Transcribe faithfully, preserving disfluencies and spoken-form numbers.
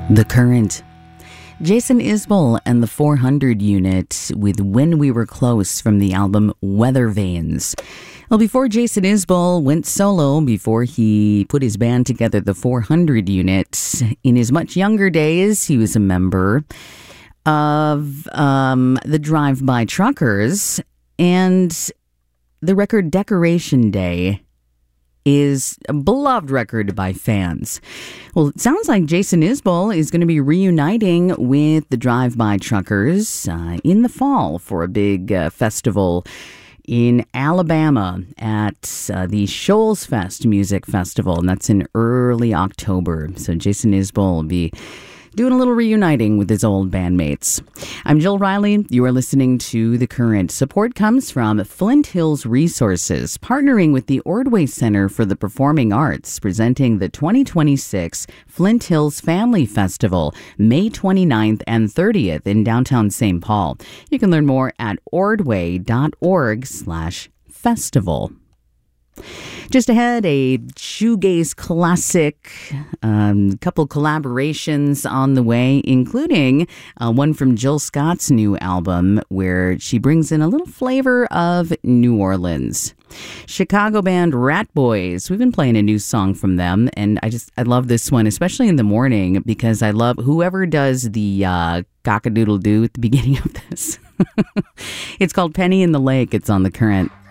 The Current. Jason Isbell and the four hundred Unit with When We Were Close from the album Weather Vanes. Well, before Jason Isbell went solo, before he put his band together, the four hundred Unit, in his much younger days, he was a member of um, the Drive-By Truckers, and the record Decoration Day is a beloved record by fans. Well, it sounds like Jason Isbell is going to be reuniting with the Drive-By Truckers uh, in the fall for a big uh, festival in Alabama at uh, the Shoals Fest Music Festival, and that's in early October. So Jason Isbell will be doing a little reuniting with his old bandmates. I'm Jill Riley. You are listening to The Current. Support comes from Flint Hills Resources, partnering with the Ordway Center for the Performing Arts, presenting the twenty twenty-six Flint Hills Family Festival, May twenty-ninth and thirtieth in downtown Saint Paul. You can learn more at ordway.org slash festival. Just ahead, a shoegaze classic, a um, couple collaborations on the way, including uh, one from Jill Scott's new album, where she brings in a little flavor of New Orleans. Chicago band Rat Boys. We've been playing a new song from them, and I just I love this one, especially in the morning, because I love whoever does the uh, cock-a-doodle-doo at the beginning of this. It's called Penny in the Lake. It's on The Current.